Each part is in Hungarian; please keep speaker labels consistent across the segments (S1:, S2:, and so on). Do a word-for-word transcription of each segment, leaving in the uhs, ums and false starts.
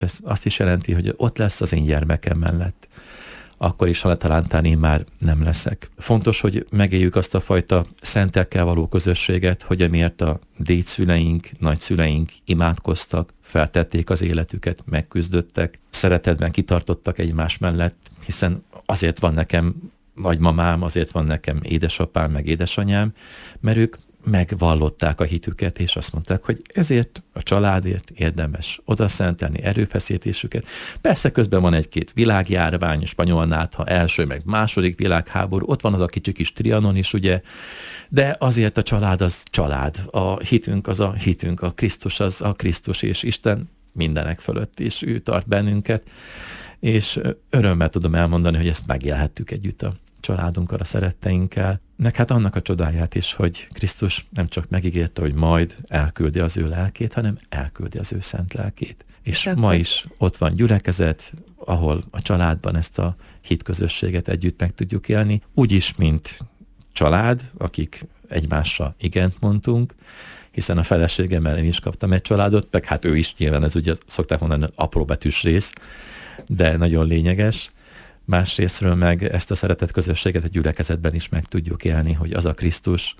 S1: Ez azt is jelenti, hogy ott lesz az én gyermekem mellett. Akkor is, ha talántán én már nem leszek. Fontos, hogy megéljük azt a fajta szentekkel való közösséget, hogy amiért a dédszüleink, nagyszüleink imádkoztak, feltették az életüket, megküzdöttek, szeretetben kitartottak egymás mellett, hiszen azért van nekem nagymamám, azért van nekem édesapám, meg édesanyám, mert ők megvallották a hitüket, és azt mondták, hogy ezért a családért érdemes odaszentelni erőfeszítésüket. Persze közben van egy-két világjárvány, spanyolnátha, első meg második világháború, ott van az a kicsi kis Trianon is, ugye, de azért a család az család, a hitünk az a hitünk, a Krisztus az a Krisztus, és Isten mindenek fölött is, ő tart bennünket, és örömmel tudom elmondani, hogy ezt megélhettük együtt a családunkkal, a szeretteinkkel. Meg hát annak a csodáját is, hogy Krisztus nem csak megígérte, hogy majd elküldi az ő lelkét, hanem elküldi az ő szent lelkét. És
S2: Akkor...
S1: ma is ott van gyülekezet, ahol a családban ezt a hitközösséget együtt meg tudjuk élni, úgyis, mint család, akik egymásra igent mondtunk, hiszen a feleségemmel én is kaptam egy családot, meg hát ő is nyilván, ez ugye szokták mondani, apróbetűs rész, de nagyon lényeges. Másrésztről meg ezt a szeretett közösséget a gyülekezetben is meg tudjuk élni, hogy az a Krisztus,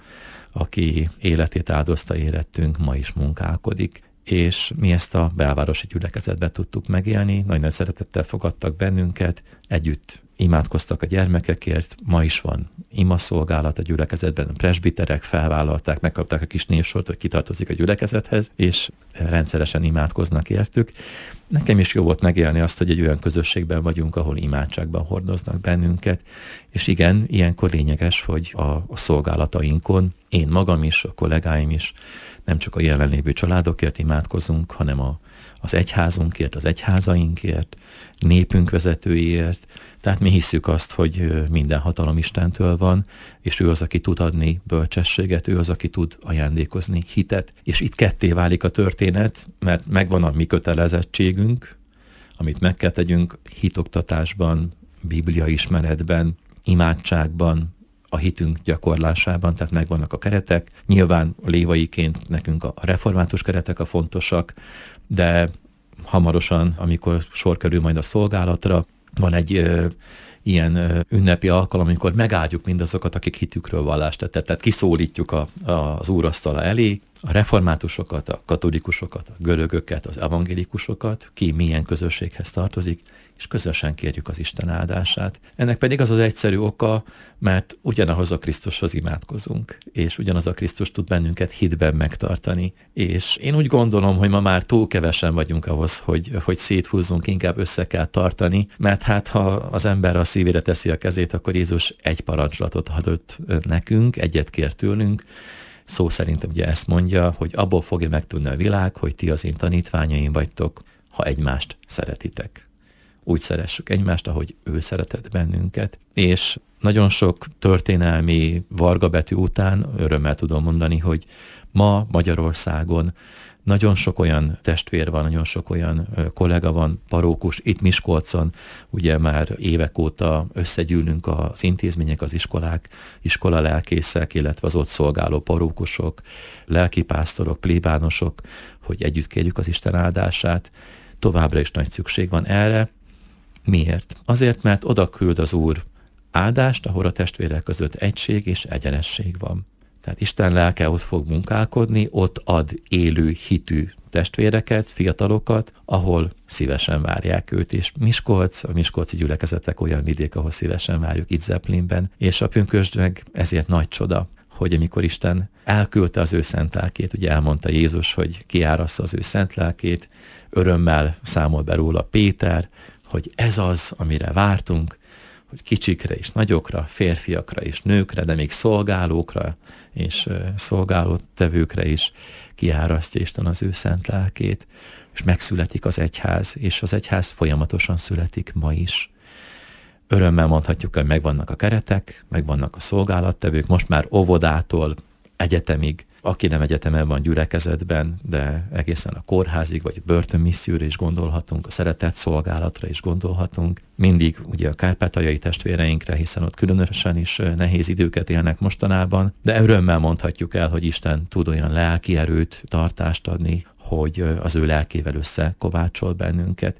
S1: aki életét áldozta érettünk, ma is munkálkodik. És mi ezt a belvárosi gyülekezetben tudtuk megélni, nagy-nagy szeretettel fogadtak bennünket, együtt imádkoztak a gyermekekért, ma is van imaszolgálat a gyülekezetben, a presbiterek felvállalták, megkapták a kis névsort, hogy kitartozik a gyülekezethez, és rendszeresen imádkoznak értük. Nekem is jó volt megélni azt, hogy egy olyan közösségben vagyunk, ahol imádságban hordoznak bennünket, és igen, ilyenkor lényeges, hogy a, a szolgálatainkon én magam is, a kollégáim is nem csak a jelenlévő családokért imádkozunk, hanem a, az egyházunkért, az egyházainkért, népünk vezetőiért. Tehát mi hiszük azt, hogy minden hatalom Istentől van, és ő az, aki tud adni bölcsességet, ő az, aki tud ajándékozni hitet. És itt ketté válik a történet, mert megvan a mi kötelezettségünk, amit meg kell tegyünk hitoktatásban, bibliaismeretben, imádságban, a hitünk gyakorlásában, tehát megvannak a keretek. Nyilván lévaiként nekünk a református keretek a fontosak, de hamarosan, amikor sor kerül majd a szolgálatra, van egy ö, ilyen ö, ünnepi alkalom, amikor megáldjuk mindazokat, akik hitükről vallást tettek. Tehát kiszólítjuk a, a, az úrasztala elé a reformátusokat, a katolikusokat, a görögöket, az evangélikusokat, ki milyen közösséghez tartozik, és közösen kérjük az Isten áldását. Ennek pedig az az egyszerű oka, mert ugyanahoz a Krisztushoz imádkozunk, és ugyanaz a Krisztus tud bennünket hitben megtartani. És én úgy gondolom, hogy ma már túl kevesen vagyunk ahhoz, hogy, hogy széthúzzunk, inkább össze kell tartani, mert hát ha az ember a szívére teszi a kezét, akkor Jézus egy parancsolatot adott nekünk, egyet kér tőlünk. Szó szerintem ugye ezt mondja, hogy abból fogja megtudni a világ, hogy ti az én tanítványaim vagytok, ha egymást szeretitek. Úgy szeressük egymást, ahogy ő szeretett bennünket. És nagyon sok történelmi vargabetű után örömmel tudom mondani, hogy ma Magyarországon nagyon sok olyan testvér van, nagyon sok olyan kollega van, parókus, itt Miskolcon, ugye már évek óta összegyűlünk az intézmények, az iskolák, iskola lelkészek, illetve az ott szolgáló parókusok, lelkipásztorok, plébánosok, hogy együtt kérjük az Isten áldását. Továbbra is nagy szükség van erre. Miért? Azért, mert oda küld az Úr áldást, ahol a testvérek között egység és egyenesség van. Tehát Isten lelke ott fog munkálkodni, ott ad élő hitű testvéreket, fiatalokat, ahol szívesen várják őt, és Miskolc, a miskolci gyülekezetek olyan vidék, ahol szívesen várjuk, itt Zeppelinben, és a pünkösd meg ezért nagy csoda, hogy amikor Isten elküldte az ő szent lelkét, ugye elmondta Jézus, hogy kiárassza az ő szent lelkét, örömmel számol be róla Péter, hogy ez az, amire vártunk, hogy kicsikre és nagyokra, férfiakra és nőkre, de még szolgálókra és szolgálótevőkre is kiárasztja Isten az ő szent lelkét, és megszületik az egyház, és az egyház folyamatosan születik ma is. Örömmel mondhatjuk, hogy megvannak a keretek, megvannak a szolgálattevők, most már óvodától egyetemig, aki nem egyetemen van gyülekezetben, de egészen a kórházig, vagy börtönmisszióra is gondolhatunk, a szeretett szolgálatra is gondolhatunk. Mindig ugye a kárpátaljai testvéreinkre, hiszen ott különösen is nehéz időket élnek mostanában, de örömmel mondhatjuk el, hogy Isten tud olyan lelki erőt, tartást adni, hogy az ő lelkével összekovácsol bennünket.